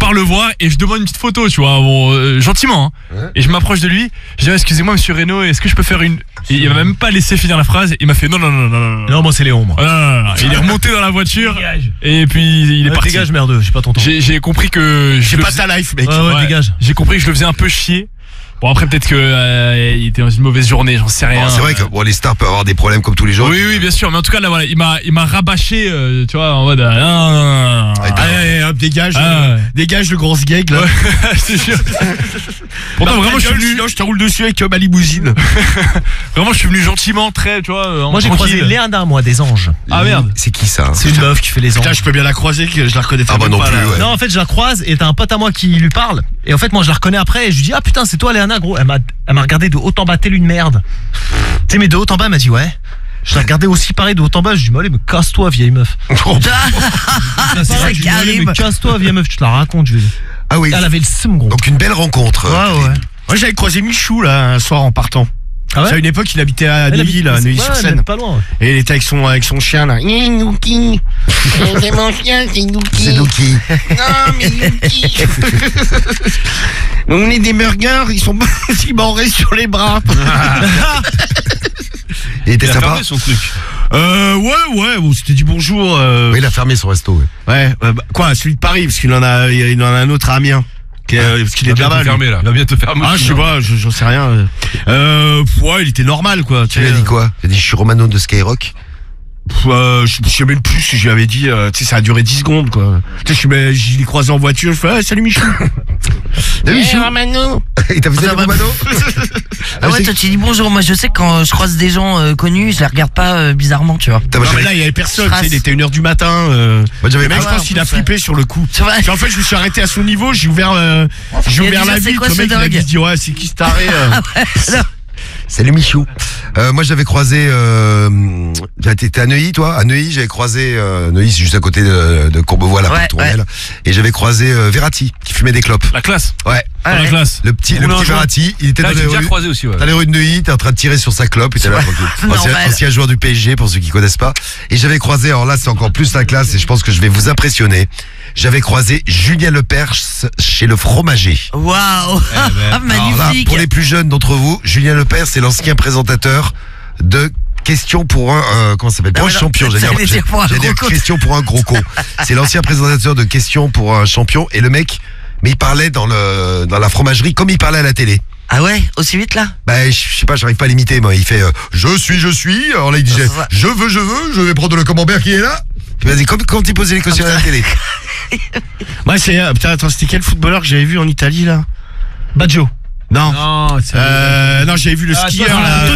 pars le voir et je demande une petite photo, tu vois, gentiment. Hein. Ouais. Et je m'approche de lui. Je dis excusez-moi monsieur Reno, est-ce que je peux faire une... Et il m'a même pas laissé finir la phrase. Il m'a fait non. Non, moi c'est Léon, moi. Non. Il est remonté dans la voiture. Et puis il est parti. Dégage merdeux, j'ai pas ton temps. J'ai compris que... J'ai pas ta life, mec. Ouais, dégage. J'ai compris que je le faisais un peu chier. Bon après peut-être que il était dans une mauvaise journée, j'en sais rien. C'est vrai que les stars peuvent avoir des problèmes comme tous les jours. Oui bien sûr, mais en tout cas là voilà, il m'a rabâché, tu vois, en mode hop, dégage le gros sgeg là. Ouais, c'est sûr. Pourtant vraiment je suis venu, je te roule dessus avec ma limousine. Vraiment je suis venu gentiment, très, tu vois. Moi j'ai croisé Léana, moi, des anges. Ah merde. C'est qui ça? C'est une meuf qui fait les anges. Putain, je peux bien la croiser, que je la reconnais pas. Non plus. Ouais. Non, en fait je la croise et t'as un pote à moi qui lui parle. Et en fait moi je la reconnais après et je lui dis ah putain c'est toi Léana gros. Elle m'a regardé de haut en bas, telle une merde. Tu sais, mais de haut en bas, elle m'a dit ouais. Je l'ai regardé aussi pareil de haut en bas, je lui dis allez, mais casse-toi, vieille meuf. Mais casse-toi, vieille meuf, tu te la racontes, je lui dis. Ah oui. Elle avait le seum, gros. Donc une belle rencontre. Ouais. Moi j'avais croisé Michou là un soir en partant. Ah ouais. À une époque il habitait à Neuilly là, Neuilly-sur-Seine. Pas loin. Et il était avec son chien là. Nouki. C'est mon chien, c'est Nouki. C'est Nouki. Non mais Nouki. On est des burgers, ils sont cimentés sur les bras. Il était sympa. Fermé son truc. Ouais, bon, c'était du bonjour. Oui, il a fermé son resto. Ouais, quoi, celui de Paris, parce qu'il en a un autre à Amiens. Parce qu'il est de là-bas. Il va bientôt fermer. Ah, je sais pas, j'en sais rien. Ouais, il était normal, quoi. Tu lui as dit quoi? Tu as dit je suis Romano de Skyrock? Je sais même plus si je lui avais dit, tu sais, ça a duré 10 secondes, quoi. Tu sais, je l'ai croisé en voiture, je fais, salut Michou. Salut Michou. Romano. Il t'a fait ça, Romano? Ah ouais, toi tu dis bonjour. Moi je sais que quand je croise des gens connus, je les regarde pas bizarrement, tu vois. Non, mais là il y avait personne, tu sais, il était 1h du matin. Moi j'avais le mec, je pense qu'il a flippé sur le coup. En fait, je me suis arrêté à son niveau, j'ai ouvert la vitre, le mec il a dit ouais, c'est qui ce taré. Salut Michou. Moi j'avais croisé t'étais à Neuilly toi? À Neuilly j'avais croisé Neuilly c'est juste à côté de Courbevoie là, pour Tournelle. Et j'avais croisé Verratti qui fumait des clopes. La classe. Ouais. La classe. Le petit Verratti, il était dans les rues. Croisé aussi, ouais. Dans les rues de Neuilly, t'es en train de tirer sur sa clope et t'es là tranquille. Ancien joueur du PSG pour ceux qui connaissent pas. Et j'avais croisé, alors là c'est encore plus la classe et je pense que je vais vous impressionner. J'avais croisé Julien Lepers chez le fromager. Waouh. Magnifique. Là, pour les plus jeunes d'entre vous, Julien Lepers c'est l'ancien présentateur de Question pour un comment ça s'appelle, pour un champion, j'allais dire Question pour un gros con. C'est l'ancien présentateur de Question pour un champion et le mec, mais il parlait dans la fromagerie comme il parlait à la télé. Ah ouais, aussi vite là? Bah je sais pas, j'arrive pas à l'imiter moi. Il fait je suis. Alors là il disait je veux, je vais prendre le camembert qui est là. Vas-y, quand il posait les questions à la télé. Ouais, c'est putain, attends, c'était quel footballeur que j'avais vu en Italie là? Baggio. Non, j'avais vu le skieur là.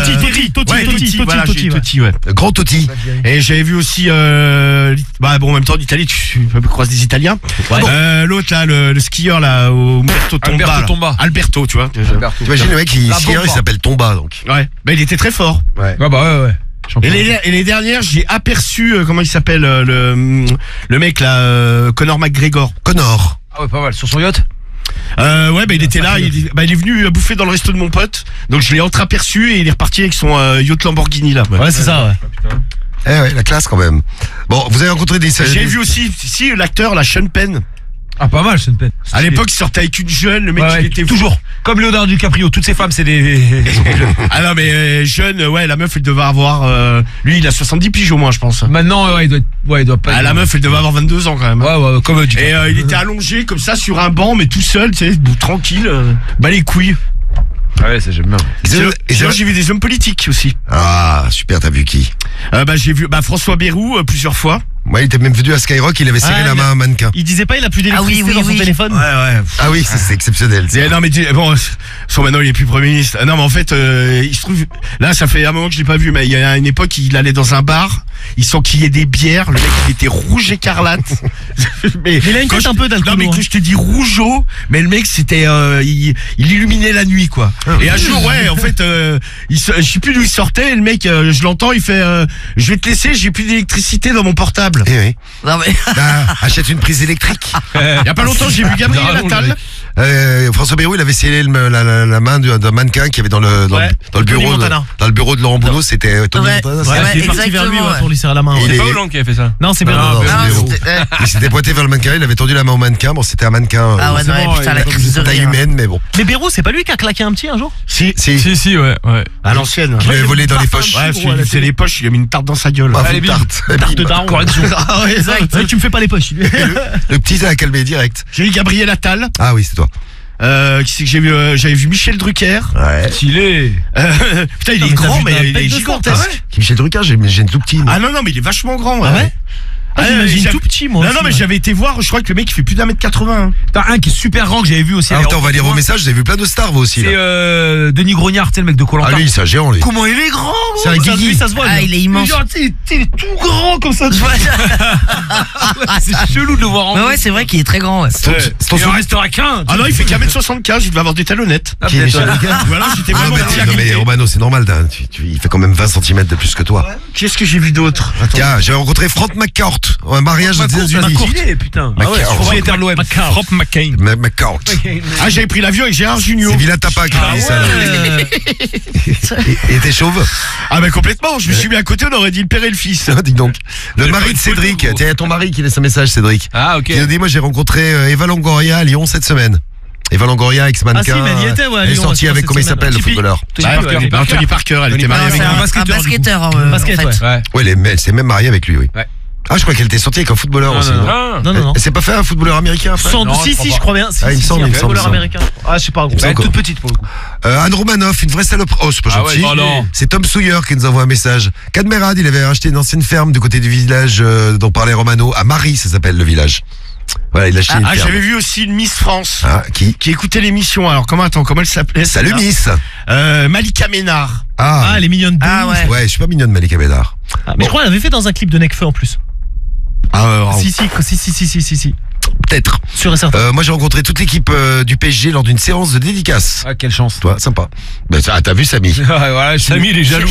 Totti, ouais. Grand Totti. Et j'avais vu aussi bon, en même temps d'Italie, tu peux croiser des Italiens. Ouais. L'autre là, le skieur là, au Tomba. Alberto, tu vois. T'imagines le mec il s'appelle Tomba donc. Ouais. Bah il était très fort. Ouais. Ouais. Et les dernières, j'ai aperçu comment il s'appelle le mec là, Conor McGregor. Connor. Ah ouais, pas mal. Sur son yacht. Ouais, bah il était là, il est venu bouffer dans le resto de mon pote. Donc je l'ai entreaperçu et il est reparti avec son yacht Lamborghini là. Ouais, c'est ça, ouais. Eh ouais, la classe quand même. Bon, vous avez rencontré des... J'ai vu aussi l'acteur, la Sean Penn. Ah, pas mal, Sean Penn. À l'époque, il sortait avec une jeune, le mec il était toujours comme Leonardo DiCaprio, toutes ses femmes c'est des Ah non mais jeune, ouais, la meuf elle devait avoir lui il a 70 piges au moins je pense. Maintenant il doit pas. Ah la meuf elle devait avoir 22 ans quand même. Ouais, comme et il était allongé comme ça sur un banc mais tout seul, tu sais, tranquille, bah les couilles. Ouais, ça j'aime bien. Et j'ai vu des hommes politiques aussi. Ah, super, t'as vu qui? J'ai vu François Bayrou plusieurs fois. Ouais, il était même venu à Skyrock, il avait serré la main à un mannequin. Il disait pas il a plus d'électricité dans son téléphone. Ouais. Ah oui, c'est exceptionnel. Non mais bon, maintenant il est plus Premier ministre. Non mais en fait, il se trouve, là ça fait un moment que je l'ai pas vu, mais il y a une époque il allait dans un bar, il s'enquillait des bières, le mec il était rouge écarlate. Mais il a une tête un peu d'alcool. Non mais que je te dis rougeau, mais le mec c'était, il illuminait la nuit quoi. Et un jour ouais, en fait, je sais plus d'où il sortait, et le mec, je l'entends, il fait, je vais te laisser, j'ai plus d'électricité dans mon portable. Eh oui. Non mais Achète une prise électrique. Il y a pas longtemps, j'ai vu Gabriel Attal. François Bayrou, il avait scellé la main d'un mannequin qui avait dans le bureau de Laurent Bounot, c'était Tony Montana. Il est parti vers lui pour lui serrer la main. C'est pas Hollande qui avait fait ça. Non, c'est Bayrou. Il s'était pointé vers le mannequin, il avait tendu la main au mannequin. Bon, c'était un mannequin. Ah ouais, non, putain, la crise de taille humaine, mais bon. Mais Bayrou, c'est pas lui qui a claqué un petit un jour? Si, ouais. À l'ancienne. Il avait volé dans les poches. Ouais, il faisait les poches, il a mis une tarte dans sa gueule. Ah, une tarte. Tarte de daron. Correction. Ah ouais, tu me fais pas les poches. Le petit, ça a calmé direct. J'ai eu Gabriel Attal. Ah oui, c'est toi. Qui c'est que j'ai vu? J'avais vu Michel Drucker. Ouais. Stylé. Putain, il est grand, mais il est gigantesque. Michel Drucker, j'ai une tout petit. Ah non, mais il est vachement grand. Ah ouais? J'imagine tout petit, moi. Non, mais j'avais été voir, je crois que le mec il fait plus d'1m80. T'as un qui est super grand que j'avais vu aussi. Attends, on va lire vos messages, vous avez vu plein de stars, vous aussi. C'est Denis Grognard, tu sais, le mec de Koh-Lanta. Ah lui, c'est un géant, lui. Comment il est grand? C'est un guigui. Ça se voit. Ah, il est immense. Il est tout grand comme ça. C'est chelou de le voir en Ouais, c'est vrai qu'il est très grand, ouais. Il en restera qu'un. Ah non, il fait qu'1m75, il devait avoir des talonnettes. Qui est Michel Drucker? Voilà, j'étais Ah, vraiment non, mais Romano, c'est normal, il fait quand même 20 cm de plus que toi. Qu'est-ce que j'ai vu d'autre? Tiens, j'ai rencontré Frank McCourt, un mariage aux États-Unis. Putain. Ah ouais, Propriétaire de l'OM. Frank McCain. McCourt. Ah, j'avais pris l'avion avec Gérard Junior. C'est Villa Tapa qui m'a dit ça. Et t'es chauve? Ah bah complètement, je me suis mis à côté, on aurait dit le père et le fils. Dis donc. Le mari de Cédric. Tiens, il y a ton mari qui laisse un message, Cédric. Ah, ok. Il nous dit, moi j'ai rencontré Eva Longoria à Lyon cette semaine. Eva Longoria, ex-mannequin. Ah si, mais elle y était, ouais, à Elle est Lyon, sortie je avec, crois, comment il cette s'appelle, le semaine. footballeur? Anthony Parker, elle était mariée avec C'est lui. un basketteur, Basket, en fait. Ouais. Ouais, elle s'est même mariée avec lui, oui. Ouais. Ah, je crois qu'elle était sortie avec un footballeur aussi. Non. Elle s'est pas fait un footballeur américain après? Si, je crois bien. Ah, il me semble, un footballeur américain. Ah, je sais pas. Elle est toute petite pour le coup. Anne Romanoff, une vraie salope. Oh, c'est pas Ah ouais, gentil. oh non. C'est Tom Sawyer qui nous envoie un message. Cadmerade, il avait acheté une ancienne ferme du côté du village dont parlait Romano. À Marie, ça s'appelle le village. Voilà, il a acheté une ferme. J'avais vu aussi une Miss France. Ah, qui écoutait l'émission. Alors, comment elle s'appelait? Salut Miss. Malika Ménard. Ah, elle est mignonne. Ah ouais. ouais, je suis pas mignonne, Malika Bédard. Mais je crois qu'elle avait fait dans un clip de Nekfeu en plus. Si. Peut-être. Sûr et certain. Moi, j'ai rencontré toute l'équipe du PSG lors d'une séance de dédicace. Ah, quelle chance. Toi, sympa. Ben, t'as vu Samy? Voilà, Samy, il est jaloux.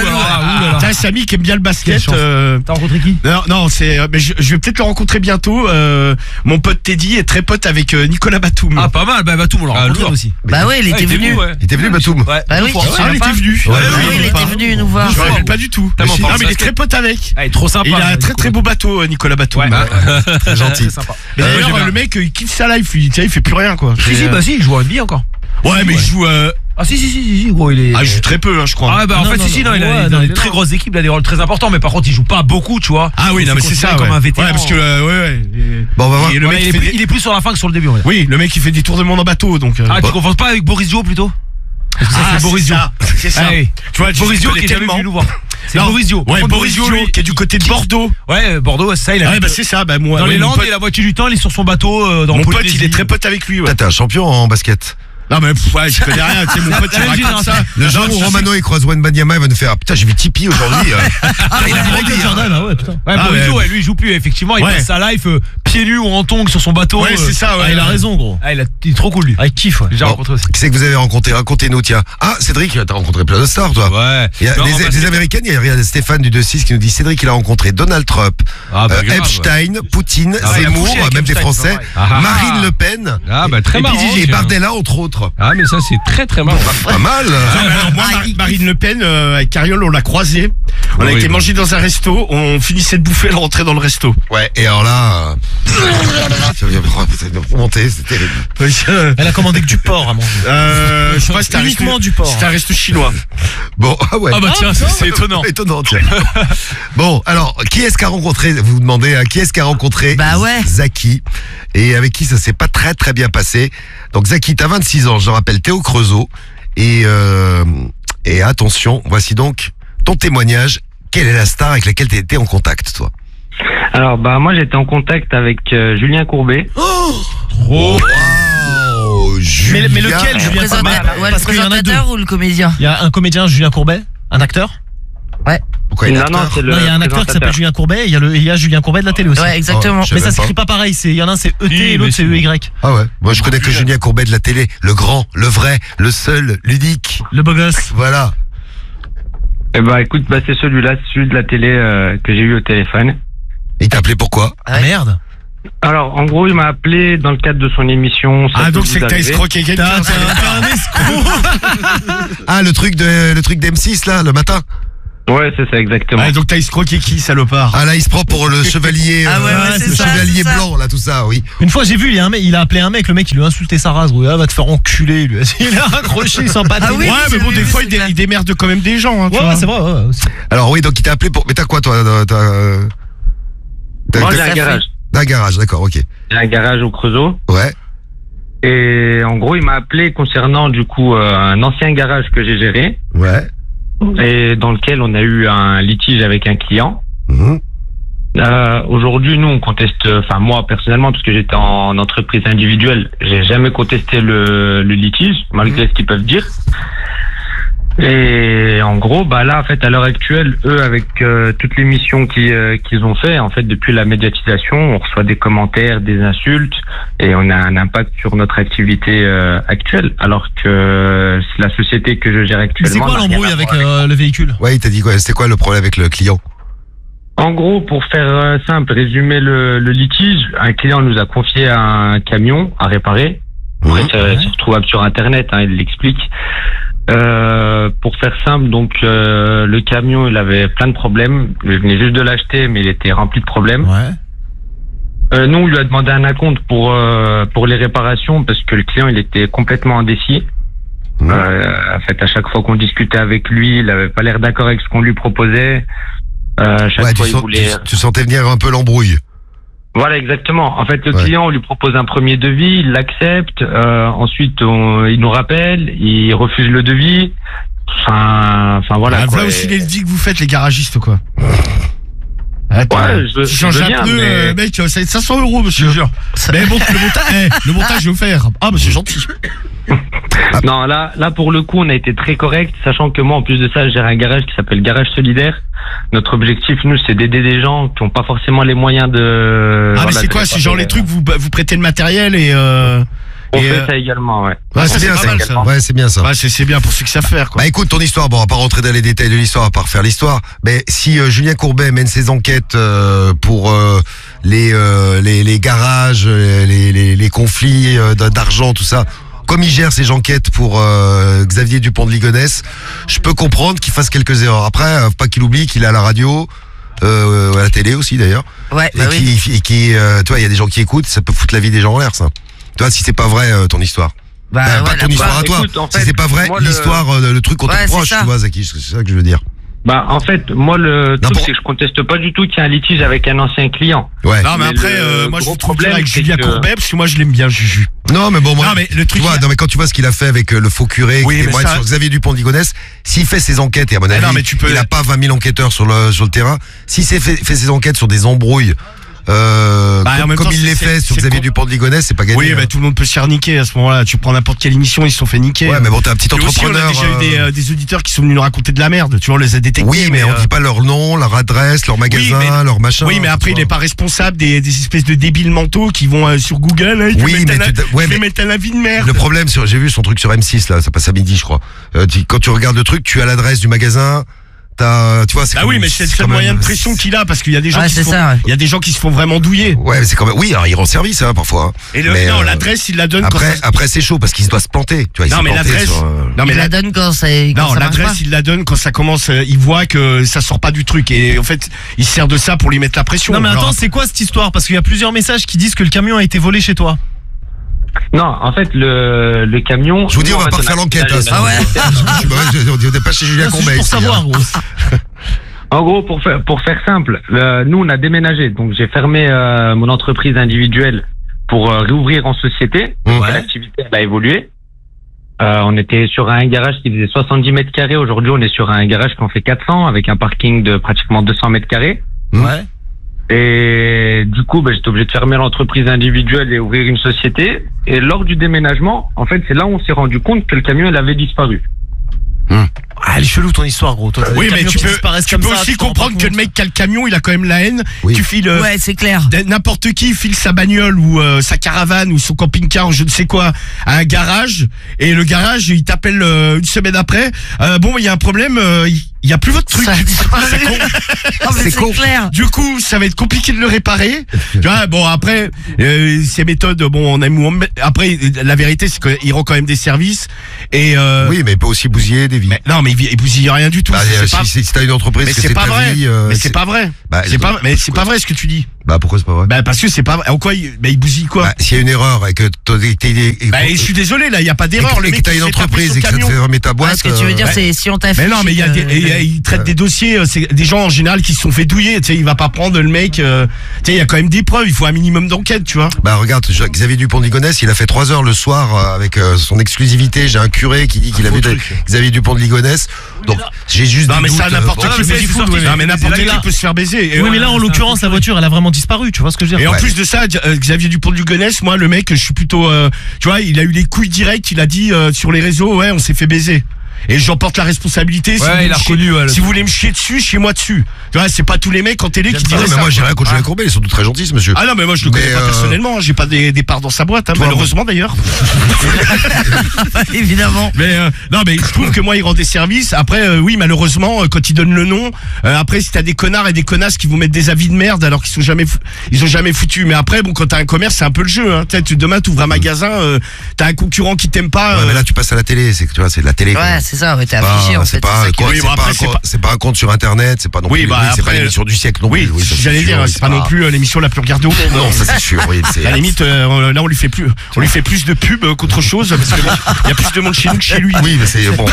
T'as Samy qui aime bien le basket. T'as rencontré qui? Non, mais je vais peut-être le rencontrer bientôt. Mon pote Teddy est très pote avec Nicolas Batum. Ah, pas mal. Bah, Batum, on l'a rencontré aussi. Bah ouais, il était venu. Il était venu, Batum? Ouais. Bah oui, il était venu. Oui, il était venu nous voir. Je me rappelle pas du tout. Tellement Non, fort, mais il est très pote avec. Ah, il est trop sympa. Il a un très beau bateau, Nicolas Batum. Très gentil. Mais d'ailleurs, le mec, il kiffe sa life, lui. Il fait plus rien, quoi. Si, il joue à NBA encore. Ouais, mais il joue. Ah, si, gros, il est. Ah, il joue très peu, je crois. Ah, bah, en fait, il est dans des très grosses équipes, il a des rôles très importants, mais par contre, il joue pas beaucoup, tu vois. Ah oui, non, mais c'est ça. Comme un vétéran. Ouais, parce que, Bon, on va voir. Et le mec, Il est plus sur la fin que sur le début, on va dire. Oui, le mec, il fait des tours de monde en bateau, donc. Ah, tu confonds pas avec Boris Dio plutôt? Parce que ça, c'est Boris Dio. C'est ça. Ah, oui. Tu vois, Boris Dio qui est jamais venu nous voir. C'est Non. Boris Dio. Ouais, Boris Dio, qui est du côté de Bordeaux. Ouais, Bordeaux, ça, il a. Ouais, bah c'est ça, bah moi. Dans les mon Landes, pote- et la moitié du temps, il est sur son bateau dans Mon le pote, il est très pote avec lui, ouais. T'es un champion en basket. Non, mais ouais, je connais rien, tu sais, mon pote, il la même raconte ça. Le jour où Romano il croise Wembanyama, il va nous faire, ah, putain, j'ai vu Tipeee aujourd'hui. Il a Michael Jordan, ah ouais, putain. Ouais, Ah, Boris ouais. Dio, lui, il joue plus, effectivement. Il Ouais. passe sa life pieds nus ou en tongs sur son bateau. Ouais, c'est ça, ouais. Ah, il a raison, gros. Ah, il est trop cool, lui. Ah, il kiffe, ouais. J'ai déjà Bon. rencontré aussi. Qui c'est que vous avez rencontré? Racontez-nous, tiens. Ah, Cédric, t'as rencontré plein de stars, toi. Ouais. Il y a Non, des Américaines, il y a Stéphane du 2-6 qui nous dit Cédric, il a rencontré Donald Trump, Ah, bah, grave, Epstein, Poutine, Ah, il a Zemmour, couché avec même des Epstein, Français, c'est pareil. Marine Le Pen, Ah, bah, très marrant. et Bardella, entre autres. Ah, mais ça, c'est très, très marrant. Pas mal. Non, mais alors, moi, Marine Le Pen, avec Cariole, on l'a croisée. On a Oui, été bon. manger dans un resto, on finissait de bouffer, elle rentrait dans le resto. Ouais, et alors là, ça vient remonter, c'est terrible. Elle a commandé que du porc à manger. Je sais pas, c'était un Uniquement resto- du porc. C'était un resto chinois. Bon, ah ouais. Ah, bah, tiens, c'est étonnant. Étonnant, tiens. Bon, alors, qui est-ce qu'a rencontré, vous vous demandez, qui est-ce qu'a rencontré Bah ouais. Zaki, et avec qui ça s'est pas très très bien passé. Donc Zaki, t'as 26 ans, je rappelle Théo Creusot, et attention, voici donc ton témoignage. Quelle est la star avec laquelle tu étais en contact, toi? Alors, bah, moi, j'étais en contact avec Julien Courbet. Oh, Julien. Mais lequel, Julien Courbet? Ouais, le Parce qu'il y en a deux. présentateur ou le comédien? Il y a un comédien, Julien Courbet, un acteur. Pourquoi il est Non, non, acteur? c'est le Non, il y a un acteur qui présentateur. s'appelle Julien Courbet, et il y a Julien Courbet de la télé aussi. Ouais, exactement. Oh, je Mais ça savais pas. s'écrit pas pareil, il y en a un c'est ET Oui, et mais l'autre c'est c'est- EY. Ah ouais. Moi, je connais que Julien Courbet de la télé, le grand, le vrai, le seul, l'unique. Le beau gosse. Voilà. Eh bah, écoute, bah, c'est celui-là, celui de la télé que j'ai eu au téléphone. Il t'a appelé pourquoi? Ouais. Merde. Alors, en gros, il m'a appelé dans le cadre de son émission. Ah, donc c'est que t'as escroqué quelqu'un. T'es un escroc. Ah, le truc d'M6 là, le matin. Ouais, c'est ça, exactement. Ah, donc t'as escroqué qui, salopard? Ah là, il se prend pour le chevalier, Ah ouais, c'est le ça, chevalier c'est ça. blanc là, tout ça, oui. Une fois j'ai vu, il a appelé un mec, le mec il lui a insulté sa race, gros. Ah, va te faire enculer, lui. Il a raccroché sans pas. Ah oui, Ouais, mais bon, j'ai des vu, fois, c'est clair. il démerde quand même des gens, hein, tu Ouais, vois. c'est vrai, ouais, aussi. Alors oui, donc il t'a appelé pour. Mais t'as quoi toi? Moi, j'ai ça un fait. garage. Un garage, d'accord, ok. J'ai un garage au Creusot. Ouais. Et en gros, il m'a appelé concernant du coup un ancien garage que j'ai géré Ouais. et dans lequel on a eu un litige avec un client. Mhm. Aujourd'hui, nous, on conteste, enfin moi personnellement, parce que j'étais en entreprise individuelle, j'ai jamais contesté le litige, malgré ce qu'ils peuvent dire. Et en gros, bah là, en fait, à l'heure actuelle, eux, avec toutes les missions qu'ils ont fait, en fait, depuis la médiatisation, on reçoit des commentaires, des insultes, et on a un impact sur notre activité actuelle. Alors que c'est la société que je gère Mais actuellement. c'est quoi n'a rien l'embrouille à avec voir le véhicule? Ouais, il t'a dit quoi? C'était quoi le problème avec le client? En gros, pour faire simple, résumer le litige, un client nous a confié un camion à réparer. Après, c'est retrouvable sur Internet, hein, il l'explique. Pour faire simple, donc le camion, il avait plein de problèmes. Je venais juste de l'acheter, mais il était rempli de problèmes. Ouais. Nous, on lui a demandé un acompte pour les réparations parce que le client, il était complètement indécis. En fait, à chaque fois qu'on discutait avec lui, il avait pas l'air d'accord avec ce qu'on lui proposait. Chaque Ouais, fois, il voulait. tu sentais venir un peu l'embrouille. Voilà, exactement. En fait, le Ouais. client, on lui propose un premier devis, il l'accepte. Ensuite, il nous rappelle, il refuse le devis. Enfin voilà. Ah, quoi. voilà aussi les deals que vous faites, les garagistes, quoi. Ouais, je Tu changes veux un bien, pneu, mais- mec, ça va être 500 €, monsieur. Mais bon, le montage est offert. Ah, bah c'est gentil. Non, là, pour le coup, on a été très correct, sachant que moi, en plus de ça, je gère un garage qui s'appelle Garage Solidaire. Notre objectif, nous, c'est d'aider des gens qui n'ont pas forcément les moyens de. Ah, mais voilà, c'est de quoi? C'est genre les trucs, vous prêtez le matériel et On et, fait ça également, ouais. Ouais, ça, c'est bien pas mal, ça. ça. Ouais, c'est bien ça. Ouais, c'est bien pour ceux que ça faire, quoi. Bah écoute, ton histoire, bon, on va pas rentrer dans les détails de l'histoire, à part faire l'histoire, mais si Julien Courbet mène ses enquêtes pour les garages, les conflits d'argent, tout ça, comme il gère ses enquêtes pour Xavier Dupont de Ligonnès, je peux comprendre qu'il fasse quelques erreurs. Après, faut pas qu'il oublie qu'il est à la radio, à la télé aussi d'ailleurs, Ouais, bah et oui. tu vois, il y a des gens qui écoutent, ça peut foutre la vie des gens en l'air, ça. Tu vois, si c'est pas vrai ton histoire. Bah, Pas ouais, ton la histoire preuve. à toi. écoute, en Si fait, c'est pas vrai, moi, l'histoire, le truc qu'on te Ouais, c'est reproche, ça. tu vois, Zaki, c'est ça que je veux dire. Bah, en fait, moi, le truc, pour- c'est que je conteste pas du tout qu'il y ait un litige avec un ancien client. Ouais. Non, mais Mais après, le moi, je gros vous trouve problème, avec c'est Julien que- Courbet, parce que moi, je l'aime bien, Juju. Non, mais bon, moi, Non, mais le truc, tu vois, il- non, mais quand tu vois ce qu'il a fait avec le faux curé, Oui, qui mais témoigne ça- sur Xavier Dupont de Ligonnès, s'il fait ses enquêtes, et à mon avis, non, mais tu peux- il a pas 20 000 enquêteurs sur le terrain, s'il fait ses enquêtes sur des embrouilles, en même comme temps, il les c'est- fait sur c'est Xavier con- Dupont de Ligonnès, c'est pas gagné. Oui, hein. bah, tout le monde peut se faire niquer à ce moment-là. Tu prends n'importe quelle émission, ils se sont fait niquer. Ouais, mais bon, t'es un petit Et aussi, on a entrepreneur. déjà eu des auditeurs qui sont venus nous raconter de la merde. Tu vois, on les a détectés. Oui, mais on dit pas leur nom, leur adresse, leur magasin, mais- leur machin. Oui, mais après, tu il est vois. pas responsable des espèces de débiles mentaux qui vont sur Google. Hein, Oui, mais mettre un avis de merde. Le problème, j'ai vu son truc sur M6 là, ça passe à midi, je crois. Quand tu regardes le truc, tu as l'adresse du magasin. Tu vois, c'est Bah quand oui, même- mais c'est le quand seul même- moyen de pression qu'il a parce qu'il y a des gens Ouais, qui se c'est font, ça, ouais. il y a des gens qui se font vraiment douiller. Ouais, mais c'est quand même. Oui, alors il rend service, hein, parfois. hein. Et Mais, non, l'adresse, il la donne quand ça... Après, c'est chaud parce qu'il doit se planter. Tu vois, il Non, s'est mais planté l'adresse, sur, non, mais Il la donne quand ça. quand non, ça marche l'adresse, il la donne quand ça commence. Il voit que ça sort pas du truc et en fait, il se sert de ça pour lui mettre la pression. Non mais Alors, attends, c'est quoi cette histoire? Parce qu'il y a plusieurs messages qui disent que le camion a été volé chez toi. Non, en fait, le camion. Je vous dis, nous, on va en fait, pas refaire a- l'enquête. Hein, Ah ouais. on n'est pas chez Julien C'est Courbet. juste pour ici, savoir, hein. gros. En gros, pour faire simple, nous, on a déménagé. Donc, j'ai fermé mon entreprise individuelle pour réouvrir en société. Ouais. L'activité, elle a évolué. On était sur un garage qui faisait 70 mètres carrés. Aujourd'hui, on est sur un garage qui en fait 400 avec un parking de pratiquement 200 mètres carrés. Ouais. Et du coup, j'étais obligé de fermer l'entreprise individuelle et ouvrir une société. Et lors du déménagement, en fait, c'est là où on s'est rendu compte que le camion, il avait disparu. Ah, elle est chelou ton histoire, gros. Toi, t'as Oui, des mais camions tu qui peux disparaissent comme ça, aussi tu t'en rends comprendre pas que le compte. mec qui a le camion, il a quand même la haine. Oui. Tu files Ouais, c'est clair. n'importe qui file sa bagnole ou sa caravane ou son camping-car ou je ne sais quoi à un garage et le garage il t'appelle une semaine après. Bon, il y a un problème. il y a plus votre truc. C'est con. Clair. Du coup, ça va être compliqué de le réparer. Tu vois, bon après, ces méthodes, bon, on aime. Après, la vérité, c'est qu'ils rendent quand même des services. Et oui, mais il peut aussi bousiller des vies. Non, mais il bousille rien du tout. Bah, si t'as une entreprise, mais que c'est pas vrai. Vie, mais c'est pas vrai. Mais c'est pas vrai ce que tu dis. Bah pourquoi c'est pas vrai? Bah parce que c'est pas vrai. En quoi il bousille quoi? Bah, s'il y a une erreur et que bah je suis désolé là, il y a pas d'erreur. Et que t'as une entreprise et que ça te fait remettre ta boîte. Ce que tu veux dire, c'est si on t'a fait. Mais non, mais il y a ils traitent des dossiers, c'est des gens en général qui se sont fait douiller. Tu sais, il va pas prendre le mec. Tu sais, il y a quand même des preuves. Il faut un minimum d'enquête, tu vois. Bah regarde, Xavier Dupont de Ligonnès, il a fait 3 heures le soir avec son exclusivité. J'ai un curé qui dit qu'il a vu Xavier Dupont de Ligonnès. Donc j'ai juste. Non mais ça n'importe qui peut se faire baiser. Oui, mais là en l'occurrence la voiture elle a vraiment disparu. Tu vois ce que je veux dire? Et en plus de ça, Xavier Dupont de Ligonnès, moi le mec, je suis plutôt, tu vois, il a eu les couilles directes. Il a dit sur les réseaux, ouais, on s'est fait baiser. Et j'en porte la responsabilité. Ouais, il a reconnu. Si vous voulez me chier dessus, chiez-moi dessus. Tu vois, c'est pas tous les mecs en télé qui diraient ça. Mais moi j'ai rien contre Julien Courbet, ils sont tous très gentils ce monsieur. Ah non, mais moi je le connais pas personnellement, j'ai pas des parts dans sa boîte, malheureusement d'ailleurs. Évidemment. Mais non, mais je trouve que moi il rend des services. Après oui, malheureusement quand il donne le nom, après si t'as des connards et des connasses qui vous mettent des avis de merde alors qu'ils ont jamais foutu. Mais après bon, quand t'as un commerce, c'est un peu le jeu. Hein. Demain t'ouvres un magasin, t'as un concurrent qui t'aime pas. Ouais, mais là tu passes à la télé, c'est que tu vois, c'est de la télé. Ouais, c'est ça. Ouais, t'es affiché en fait. C'est pas un compte sur internet, c'est pas non plus. C'est pas l'émission du siècle non plus. Oui, j'allais dire, c'est pas non plus l'émission la plus regardée au monde. Non, ça c'est sûr. À la limite, là on lui fait plus de pub qu'autre chose parce qu'il y a plus de monde chez nous que chez lui. Oui, mais c'est bon.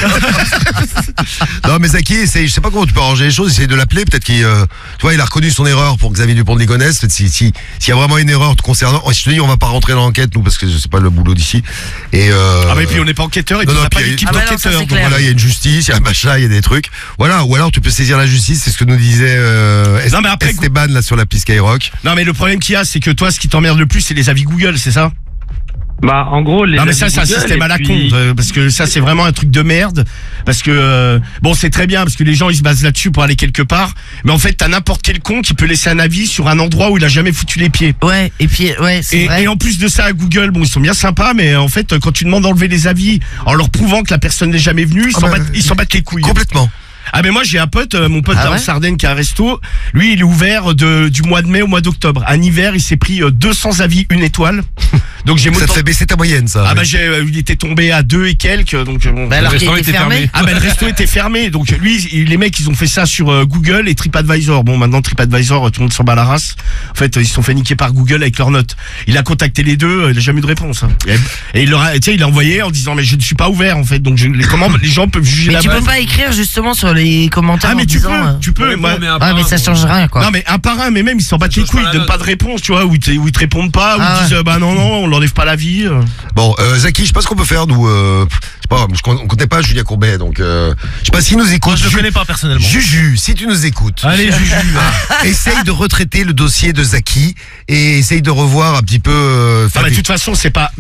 Non, mais Zaki, je sais pas comment tu peux arranger les choses. Essaye de l'appeler, peut-être qu'il, tu vois, il a reconnu son erreur pour Xavier Dupont de Ligonnès. S'il y a vraiment une erreur te concernant, je te dis, on va pas rentrer dans l'enquête nous parce que c'est pas le boulot d'ici. Et ah mais puis on n'est pas enquêteur et puis on n'a pas d'équipe d'enquêteurs. Donc voilà, il y a une justice, il y a un machin, il y a des trucs. Voilà, ou alors tu peux saisir la justice, c'est ce que nous disait Esteban là sur l'appli Skyrock. Non mais le problème qu'il y a, c'est que toi, ce qui t'emmerde le plus, c'est les avis Google, c'est ça? Bah en gros non mais ça c'est un système à la con parce que ça c'est vraiment un truc de merde parce que bon c'est très bien parce que les gens ils se basent là-dessus pour aller quelque part mais en fait t'as n'importe quel con qui peut laisser un avis sur un endroit où il a jamais foutu les pieds. Ouais et puis ouais c'est vrai. Et en plus de ça à Google bon ils sont bien sympas mais en fait quand tu demandes d'enlever les avis en leur prouvant que la personne n'est jamais venue ils s'en battent les couilles. Complètement. Ah mais moi j'ai un pote, mon pote en Sardaigne qui a un resto, lui il est ouvert du mois de mai au mois d'octobre. Un hiver il s'est pris 200 avis 1 étoile. Donc j'ai ça te fait baisser ta moyenne ça. Ah bah il était tombé à 2 et quelques donc bon. Bah, alors qu'il était fermé. Ah bah le resto était fermé donc lui les mecs ils ont fait ça sur Google et TripAdvisor. Bon maintenant TripAdvisor tout le monde s'en bat la race. En fait ils se sont fait niquer par Google avec leurs notes. Il a contacté les deux, il a jamais eu de réponse. Hein. Et il a envoyé en disant mais je ne suis pas ouvert en fait donc comment les gens peuvent juger la base. Mais tu peux pas écrire justement sur les commentaires. Ah mais tu peux. Ah mais ça change rien quoi. Non mais un par un mais même ils s'en battent les couilles, ils donnent pas de réponse tu vois ou ils te répondent pas ou ils disent bah non on l'enlève pas la vie. Bon Zaki, je sais pas ce qu'on peut faire nous je sais pas, on connaît pas Julien Courbet donc je sais pas s'il nous écoute. Moi je le connais pas personnellement. Juju, si tu nous écoutes. Allez Juju. Essaye de retraiter le dossier de Zaki et essaye de revoir un petit peu de toute façon c'est pas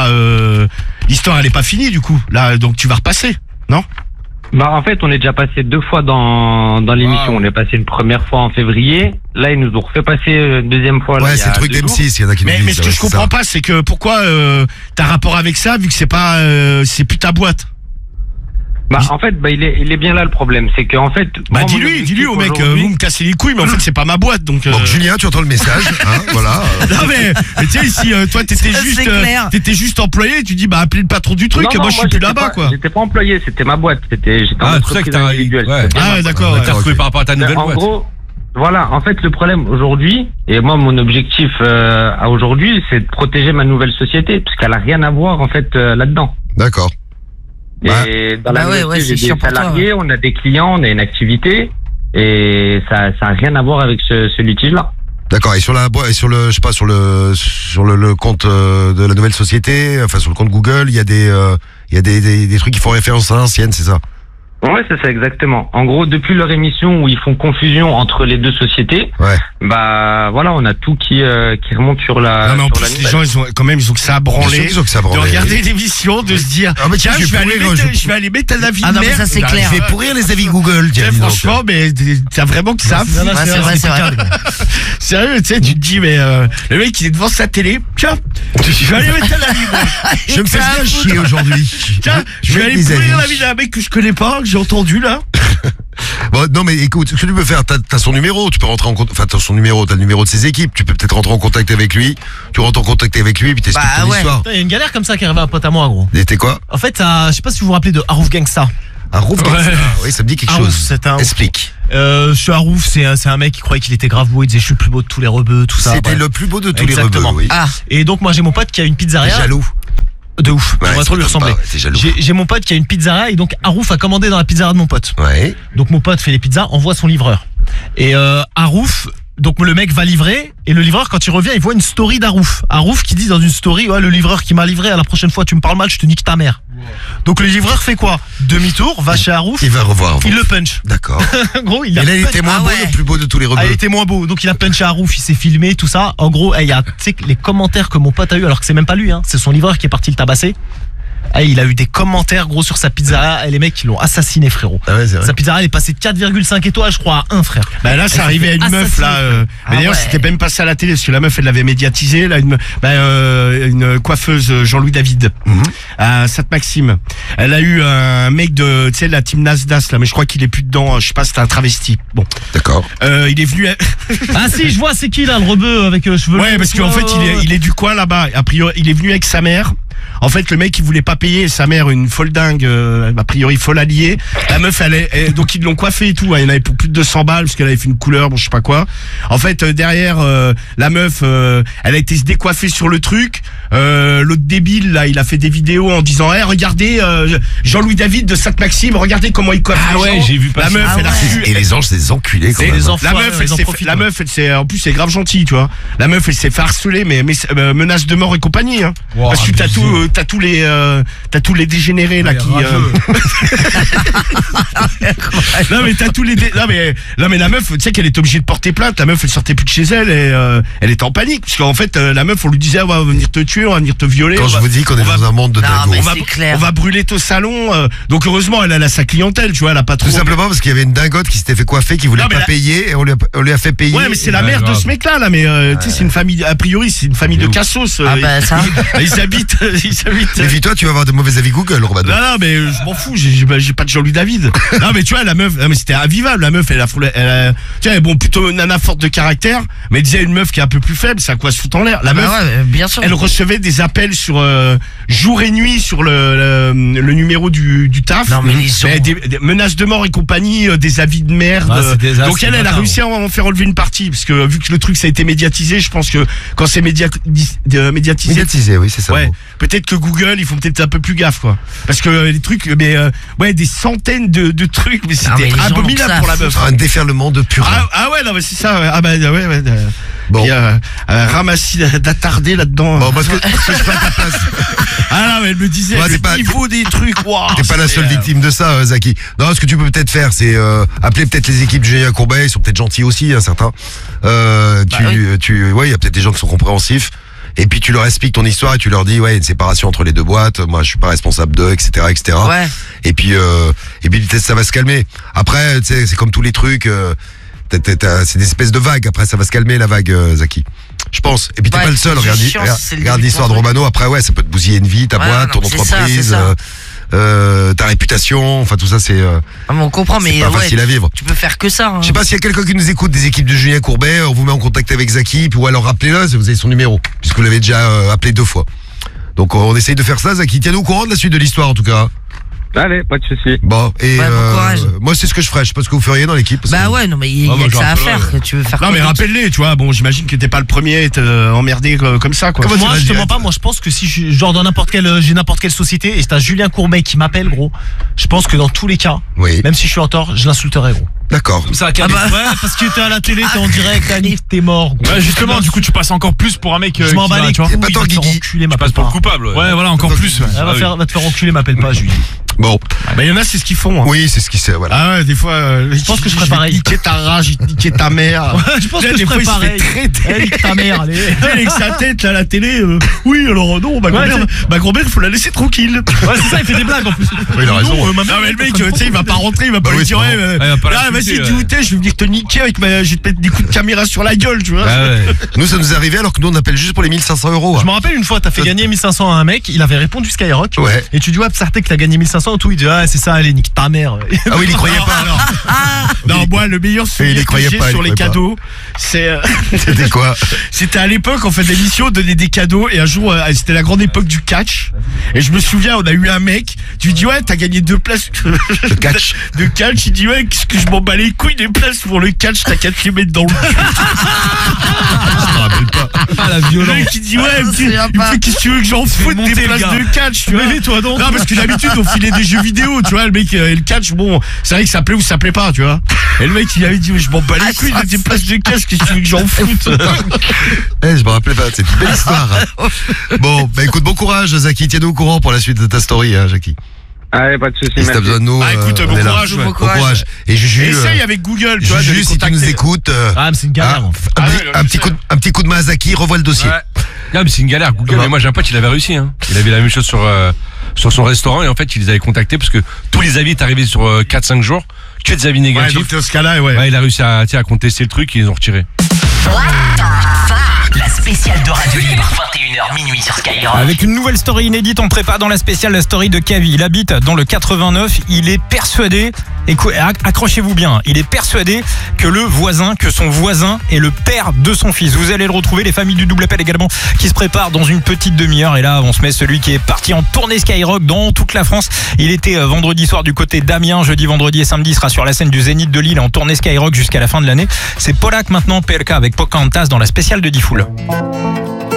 l'histoire elle est pas finie du coup. Là donc tu vas repasser, non? Bah en fait on est déjà passé 2 fois dans l'émission. On est passé une première fois en février. Là ils nous ont refait passer une deuxième fois. Ouais, c'est le truc d'M6, il y en a qui mais ce que je comprends pas c'est que pourquoi t'as rapport avec ça vu que c'est pas c'est plus ta boîte. Bah en fait il est bien là le problème c'est que en fait bah dis-lui au mec vous me cassez les couilles mais en fait c'est pas ma boîte donc bon Julien tu entends le message hein, voilà. Non mais tu sais si toi t'étais juste employé tu dis bah appelez le patron du truc moi je suis plus là-bas quoi. J'étais pas employé c'était ma boîte j'étais en entreprise individuelle. Ah d'accord t'as retrouvé par rapport à ta nouvelle boîte. En gros voilà, en fait, le problème aujourd'hui, et moi, mon objectif à aujourd'hui, c'est de protéger ma nouvelle société, parce qu'elle a rien à voir, en fait, là-dedans. D'accord. Et dans la j'ai des salariés, on a des clients, on a une activité, et ça a rien à voir avec ce litige-là. D'accord. Et sur le, je sais pas, sur le compte de la nouvelle société, enfin sur le compte Google, il y a des trucs qui font référence à l'ancienne, c'est ça? Ouais, c'est ça, exactement. En gros, depuis leur émission où ils font confusion entre les deux sociétés, bah voilà, on a tout qui remonte sur la. Non mais en plus les gens ils ont que ça à branler. De regarder l'émission, de se dire tiens je vais aller mettre un avis de merde. Ça c'est clair. Je vais pourrir les avis Google. Franchement, mais t'as vraiment que ça. C'est vrai. Sérieux, tu sais, tu te dis mais le mec il est devant sa télé. Tiens, je vais aller mettre un avis. Je me fais bien chier aujourd'hui. Tiens, je vais aller pourrir l'avis d'un mec que je connais pas. J'ai entendu là. Bon, non, mais écoute, ce que tu peux faire, t'as son numéro, tu peux rentrer en contact, enfin, t'as son numéro, t'as le numéro de ses équipes, tu peux peut-être rentrer en contact avec lui, tu rentres en contact avec lui, puis t'expliques ton histoire. Il y a une galère comme ça qui est arrivée à un pote à moi, gros. Et t'es quoi? En fait, je sais pas si vous vous rappelez de Harouf Gangsta. Harouf Gangsta, oui, ça me dit quelque chose. Explique. Je suis Harouf, c'est un mec qui croyait qu'il était grave beau, il disait je suis le plus beau de tous les rebeux, tout ça. C'était le plus beau de tous les rebeux, oui. Ah. Et donc moi j'ai mon pote qui a une pizzeria. T'es jaloux. De ouf, Ouais, on va trop lui ressembler. J'ai mon pote qui a une pizzeria et donc Harouf a commandé dans la pizzeria de mon pote. Ouais. Donc mon pote fait les pizzas, envoie son livreur. Et Harouf, donc le mec va livrer et le livreur quand il revient il voit une story d'Harouf. Harouf qui dit dans une story ouais le livreur qui m'a livré à la prochaine fois tu me parles mal je te nique ta mère. Donc le livreur fait quoi? Demi-tour, va chez Harouf. Il va revoir. Il le punch. D'accord. Gros, il a été moins beau, le plus beau de tous les rebeux. Il était moins beau, donc il a punché Harouf, il s'est filmé, tout ça. En gros, il y a tu sais les commentaires que mon pote a eu alors que c'est même pas lui, hein, c'est son livreur qui est parti le tabasser. Il a eu des commentaires gros sur sa pizzeria et les mecs ils l'ont assassiné frérot. Ah ouais, c'est vrai. Sa pizzeria elle est passée de 4,5 étoiles je crois à 1 frère. Bah là ça arrivait à une meuf là mais d'ailleurs c'était même passé à la télé parce que la meuf elle l'avait médiatisé là une coiffeuse Jean-Louis David à Sainte-Maxime. Elle a eu un mec de tu sais la team Nasdaq là mais je crois qu'il est plus dedans, je sais pas c'était un travesti. Bon. D'accord. Il est venu Ah si je vois c'est qui là le rebeu avec cheveux. Ouais parce qu'en fait il est du coin là-bas. A priori il est venu avec sa mère. En fait, le mec, il voulait pas payer. Sa mère, une folle dingue, a priori folle alliée. La meuf, donc ils l'ont coiffé et tout. Il y en avait pour plus de 200 balles parce qu'elle avait fait une couleur, bon, je sais pas quoi. En fait, derrière, la meuf, elle a été se décoiffer sur le truc. L'autre débile, là, il a fait des vidéos en disant, regardez, Jean-Louis David de Sainte-Maxime, regardez comment il coiffe. Ah ouais, j'ai vu passer. La meuf, elle a reçu. Et les anges, c'est des enculés, quand même. La meuf, elle s'est, en plus, c'est grave gentil, tu vois. La meuf, elle s'est fait harceler, mais menace de mort et compagnie, hein. Wow, parce que t'as tous les dégénérés là qui non mais t'as tous les non mais la meuf tu sais qu'elle est obligée de porter plainte. La meuf elle sortait plus de chez elle et elle était en panique parce qu'en fait la meuf on lui disait on va venir te tuer, on va venir te violer. Quand je vous dis qu'on est dans un monde de dingo, on va brûler ton salon. Donc heureusement elle a sa clientèle, tu vois, elle a pas trop. Tout simplement parce qu'il y avait une dingote qui s'était fait coiffer, qui voulait pas payer et on lui a fait payer. Ouais mais c'est la mère de ce mec là mais tu sais c'est une famille a priori c'est une famille de cassos. Ah bah ça. Ils habitent. Méfie-toi, tu vas avoir de mauvais avis Google, Robado. Non, mais je m'en fous, j'ai pas de Jean-Louis David. Non, mais tu vois, la meuf, mais c'était invivable, la meuf, elle a tu vois, bon, plutôt nana forte de caractère, mais elle disait une meuf qui est un peu plus faible, c'est à quoi se foutre en l'air. La meuf, bien sûr. Elle recevait des appels sur, jour et nuit sur le numéro du taf. Non, mais des menaces de mort et compagnie, des avis de merde. Donc elle a réussi à en faire enlever une partie, parce que vu que le truc ça a été médiatisé, je pense que quand c'est médiatisé, oui, c'est ça. Ouais, peut-être que Google, ils font peut-être un peu plus gaffe, quoi. Parce que les trucs, mais ouais, des centaines de trucs, mais c'était abominable pour la meuf. Un déferlement de purin. Ah ouais, non, mais c'est ça. Ouais. Ah bah ouais. Bon. Il y a un ramassis d'attardés là-dedans. Bon, parce que je suis pas à ta place. Ah non, mais elle me disait, il faut des trucs. Wow, t'es pas la seule victime de ça, Zaki. Non, ce que tu peux peut-être faire, c'est appeler peut-être les équipes de Julien Courbet. Ils sont peut-être gentils aussi, hein, certains. Ouais, il y a peut-être des gens qui sont compréhensifs. Et puis tu leur expliques ton histoire et tu leur dis ouais, une séparation entre les deux boîtes, moi je suis pas responsable d'eux, etc. Ouais. Et puis peut-être ça va se calmer. Après, tu sais, c'est comme tous les trucs, c'est des espèces de vagues. Après ça va se calmer la vague, Zaki. Je pense. Et puis t'es pas le seul. Regarde l'histoire de Romano. Après ouais, ça peut te bousiller une vie, ta boîte, ton entreprise. Ta réputation, enfin tout ça c'est on comprend, mais pas facile à vivre. Tu peux faire que ça. Je sais pas s'il y a quelqu'un qui nous écoute des équipes de Julien Courbet, on vous met en contact avec Zaki, ou alors rappelez-le, vous avez son numéro, puisque vous l'avez déjà appelé 2 fois. Donc on essaye de faire ça, Zaki. Tiens-nous au courant de la suite de l'histoire en tout cas. Allez, pas de soucis. Bon, et bon courage. moi c'est ce que je ferais, je sais pas ce que vous feriez dans l'équipe. Bah ouais, non mais il y a que ça à faire, tu veux faire. Non mais rappelle-les, tu vois, bon j'imagine que t'es pas le premier à être emmerdé comme ça, quoi. Moi je te mens pas, moi je pense que si genre dans j'ai n'importe quelle société et t'as Julien Courbet qui m'appelle gros, je pense que dans tous les cas, même si je suis en tort, je l'insulterai gros. D'accord. Ouais, parce que t'es à la télé, t'es en direct, Anif, t'es mort. Gros. Ouais, justement, du coup, tu passes encore plus pour un mec. Je m'en bats les couilles, pas toi, Guigui. Tu passes pour le coupable. Ouais, voilà, encore plus. Va te faire enculer, m'appelle pas, Julien. Bon. Bah, il y en a, c'est ce qu'ils font. Hein. Oui, c'est ce qu'ils font, voilà. Ah ouais, des fois, je pense que je ferais pareil. Niquer ta rage, niquer ta mère. Ouais, je pense que je ferais pareil. Nique ta mère, allez. Avec sa tête, là, à la télé. Oui, alors, non, ma grand-mère, il faut la laisser tranquille. Ouais, c'est ça, il fait des blagues en plus. Oui, il a raison. Non, mais le mec, tu sais, il va pas rentrer, il va pas lui dire, ouais, vas-y, vas-y, dis où t'es, je vais venir te niquer avec je vais te mettre des coups de caméra sur la gueule, tu vois. Ah ouais. Nous, ça nous est arrivé alors que nous, on appelle juste pour les 1500 €. Je me rappelle une fois, t'as fait gagner 1500 à un mec, il avait répondu Skyrock. Ouais. Et tu dis, ouais, Psartek, t'as gagné 1500, tout, il dit, ah, c'est ça, allez, nique ta mère. Ah oui, il y croyait pas alors. Non, moi, le meilleur souvenir que j'ai sur les cadeaux, c'était quoi? C'était à l'époque, on fait des émissions, on donnait des cadeaux, et un jour, c'était la grande époque du catch. Et je me souviens, on a eu un mec, tu lui dis, ouais, t'as gagné 2 places de catch. De catch, il dit, ouais, qu'est-ce que je m'en bats les couilles des places pour le catch, t'as qu'à te les mettre dans le cul. Je me rappelle pas. Ah, la violence. Le mec, il dit, ouais, il me fait, qu'est-ce que tu veux que j'en foute des places de catch, tu vois. Toi donc. Non, parce que d'habitude, on filait des jeux vidéo, tu vois, le mec, le catch, bon, c'est vrai que ça plaît ou ça plaît pas, tu vois. Et le mec, il avait dit, je m'en bats les couilles des places de catch, qu'est-ce que tu veux que j'en foute. Je me rappelais pas, c'est une belle histoire. Hein. Bon, bah écoute, bon courage, Zaki, tiens-nous au courant pour la suite de ta story, hein, Jackie. Allez, pas de soucis. Et si t'as besoin de nous, écoute, bon courage, bon courage. Et Juju, essaye avec Google, tu vois, Juju, si tu nous écoutes, mais c'est une galère. un petit coup de main à Zaki, revois le dossier. Ouais. Non, mais c'est une galère. Google, mais moi j'ai un pote, il avait réussi. Hein. Il avait la même chose sur son restaurant et en fait, il les avait contactés parce que tous les avis étaient arrivés sur 4-5 jours, que des avis négatifs. Ouais, donc dans ce cas-là, ouais, il a réussi à contester le truc et ils les ont retirés. La spéciale de Radio Libre, 21h minuit sur Skyrock. Avec une nouvelle story inédite, on prépare dans la spéciale la story de Kavi. Il habite dans le 89, il est persuadé, accrochez-vous bien, il est persuadé que son voisin est le père de son fils. Vous allez le retrouver, les familles du double appel également qui se préparent dans une petite demi-heure. Et là, on se met celui qui est parti en tournée Skyrock dans toute la France. Il était vendredi soir du côté d'Amiens, jeudi, vendredi et samedi, il sera sur la scène du Zénith de Lille en tournée Skyrock jusqu'à la fin de l'année. C'est Polak maintenant, PLK avec Pocahontas dans la spéciale de Diffoul.